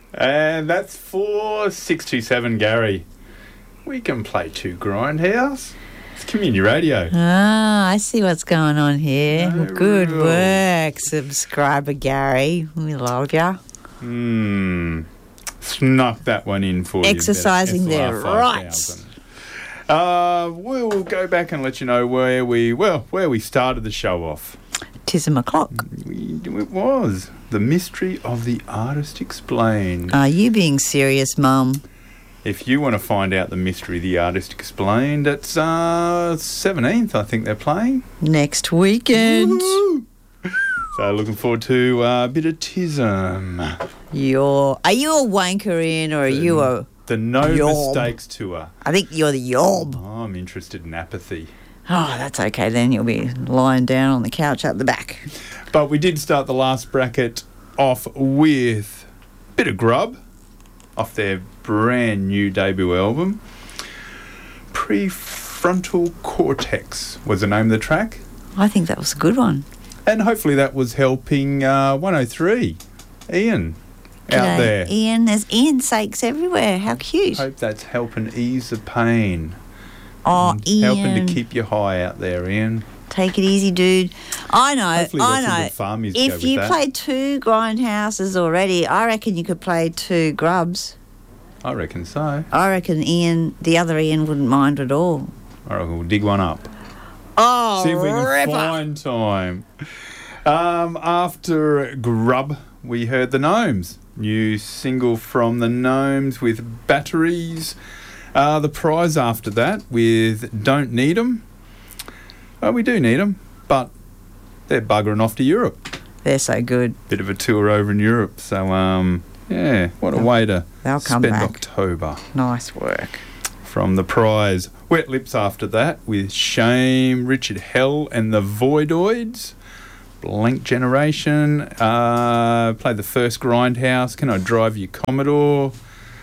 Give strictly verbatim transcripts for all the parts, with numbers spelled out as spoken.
And that's for six two seven, Gary. We can play two Grindhouse. It's community radio. Ah, I see what's going on here. No Good rules. work, subscriber Gary. We love ya. Hmm. Snuck that one in for Exercising you. their S L R five thousand. Uh, we'll go back and let you know where we, well, where we started the show off. Tism o'clock. We, it was The Mystery of the Artist Explained. Are you being serious, Mum? If you want to find out the mystery of the Artist Explained, it's uh, seventeenth, I think they're playing. Next weekend. Woo-hoo! So looking forward to uh, a bit of tism. You're, are you a wanker in or are you a... The No Yob. Mistakes Tour. I think you're the yob. Oh, I'm interested in apathy. Oh, that's okay then. You'll be lying down on the couch at the back. But we did start the last bracket off with a bit of Grub off their brand new debut album. Prefrontal Cortex was the name of the track. I think that was a good one. And hopefully that was helping uh, one oh three, Ian, out G'day, there. Ian. There's Ian sakes everywhere. How cute. Hope that's helping ease the pain. Oh, and Ian. Helping to keep you high out there, Ian. Take it easy, dude. I know, Hopefully I got some know. good farm music to go If with you that. played two grindhouses already, I reckon you could play two grubs. I reckon so. I reckon Ian, the other Ian, wouldn't mind at all. All right, we'll dig one up. Oh, See if we can ripper. find time. Um, after Grub, we heard the Gnomes. New single from the Gnomes with Batteries. Uh, the prize after that with Don't Need 'Em. Well, we do need 'em, but they're buggering off to Europe. They're so good. Bit of a tour over in Europe. So, um, yeah, what a way to They'll come spend back. October. Nice work. From the prize. Wet Lips after that with Shame, Richard Hell and the Voidoids. Blank Generation. Uh, played the first Grindhouse. Can I Drive You Commodore?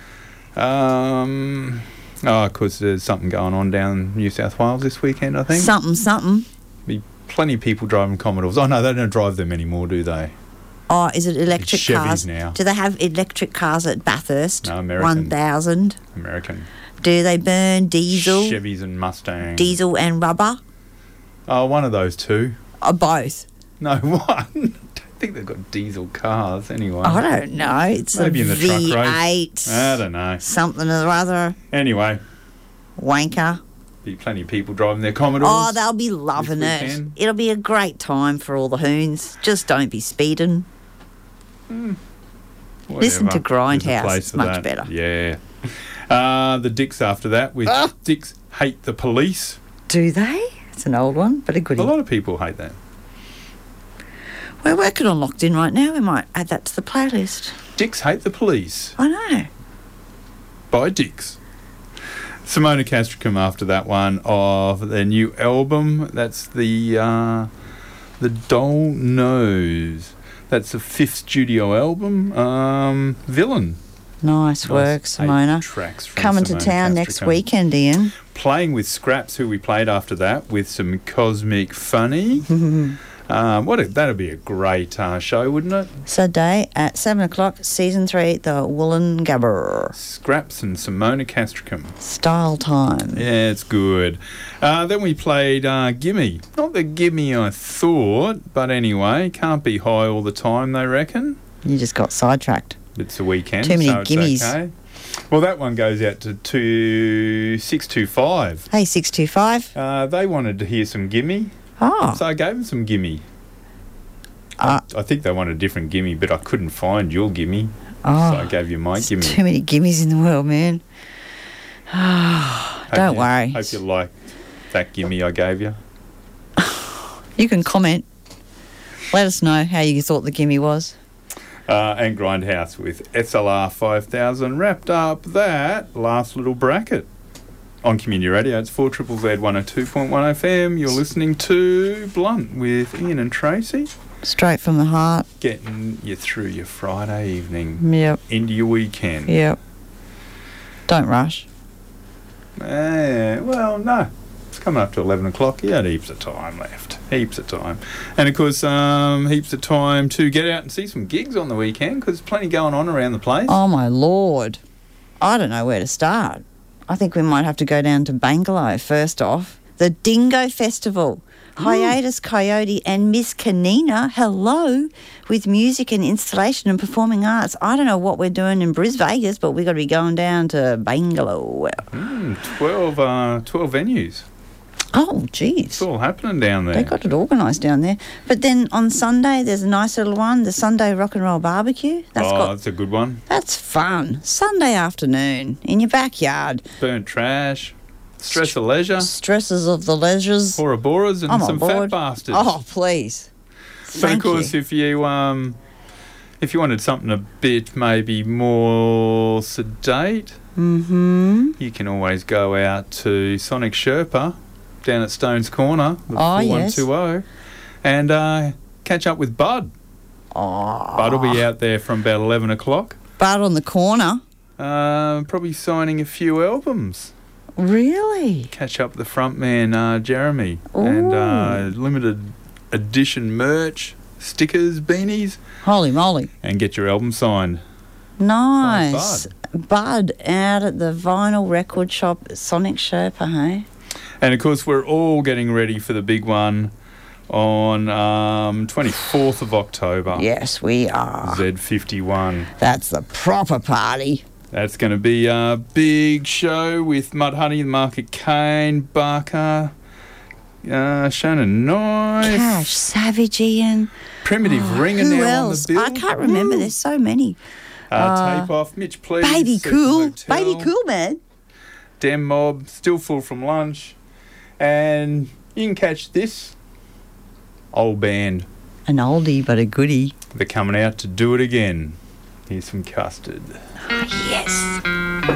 Um, oh, of course, there's something going on down New South Wales this weekend, I think. Something, something. Be plenty of people driving Commodores. Oh, no, they don't drive them anymore, do they? Oh, is it electric Chevys cars? now. Do they have electric cars at Bathurst? No, American. one thousand. American. Do they burn diesel? Chevys and Mustangs. Diesel and rubber? Oh, one of those two. Or both? No, one. I don't think they've got diesel cars anyway. I don't know. It's Maybe a in the truck V eight. race. I don't know. Something or other. Anyway, Wanker. be plenty of people driving their Commodores. Oh, they'll be loving this it. weekend. It'll be a great time for all the hoons. Just don't be speeding. Listen to Whatever. There's a Grindhouse. place It's for much that. better. Yeah. Uh, the Dicks after that with Ah. Dicks Hate the Police. Do they? It's an old one, but a goodie. A lot of people hate that. We're working on Locked In right now. We might add that to the playlist. Dicks Hate the Police I know. by Dicks. Simona Castricum after that one of their new album. That's the uh, the Doll Knows. That's the fifth studio album. Um, Villain. Nice work, Nice eight Simona. tracks from Coming to Simona town next Castricum. weekend, Ian. Playing with Scraps, who we played after that, with some Cosmic Funny. um, what a, that'd be a great uh, show, wouldn't it? Saturday at seven o'clock, season three, the Woolen Gabber. Scraps and Simona Castricum. Style time. Yeah, it's good. Uh, then we played uh, Gimme. Not the Gimme I thought, but anyway, can't be high all the time, they reckon. You just got sidetracked. It's a weekend, Too many so it's gimmies. okay. Well, that one goes out to two six two five. Hey, six two five. Uh, they wanted to hear some Gimme, Oh. so I gave them some Gimme. Uh, I think they wanted a different Gimme, but I couldn't find your Gimme, oh. so I gave you my There's Gimme. too many gimmies in the world, man. Hope Don't you- worry. Hope you like that Gimme I gave you. You can comment. Let us know how you thought the gimme was. Uh, and Grindhouse with S L R five thousand wrapped up that last little bracket. On Community Radio, it's four triple Z one oh two point one F M. You're listening to Blunt with Ian and Tracy. Straight from the heart. Getting you through your Friday evening Yep. into your weekend. Yep. Don't rush. Eh, well, no. It's coming up to eleven o'clock. You had heaps of time left. Heaps of time. And, of course, um, heaps of time to get out and see some gigs on the weekend because there's plenty going on around the place. Oh, my Lord. I don't know where to start. I think we might have to go down to Bangalow first off. The Dingo Festival. Hiatus Coyote and Miss Kanina, hello, with music and installation and performing arts. I don't know what we're doing in Bris Vegas, but we've got to be going down to Bangalow. Mm, twelve, uh, twelve venues. Oh, geez. It's all happening down there. They got it organised down there. But then on Sunday, there's a nice little one, the Sunday Rock and Roll Barbecue. That's oh, got, that's a good one. That's fun. Sunday afternoon in your backyard. Burnt trash. Stress of leisure. Stresses of the leisures. Bora Boras and I'm some on fat board. bastards. Oh, please. But Thank of course, you. if you um, if you wanted something a bit maybe more sedate, Mm-hmm. you can always go out to Sonic Sherpa down at Stone's Corner, the Oh, four one yes. two zero, and uh, catch up with Bud. Oh. Bud will be out there from about eleven o'clock, Bud on the corner. uh, probably signing a few albums. Really? Catch up with the front man, uh, Jeremy, and uh, limited edition merch, stickers, beanies, Holy moly. and get your album signed. Nice. Bud. Bud out at the vinyl record shop at Sonic Sherpa, hey? And of course, we're all getting ready for the big one on um, twenty-fourth of October. Yes, we are. Z fifty-one. That's the proper party. That's going to be a big show with Mudhoney, Market Kane, Barker, uh, Shannon Knife, Cash, Savage Ian. Primitive Oh, Ringer who now else? on the bill. I can't remember. Woo. There's so many. Uh, Uh, Tape Off, Mitch Please, Baby Super Cool. Hotel, Baby Cool, man. Dem Mob, Still Full from Lunch, and you can catch this old band. An oldie but a goodie. They're coming out to do it again. Here's some custard. Yes.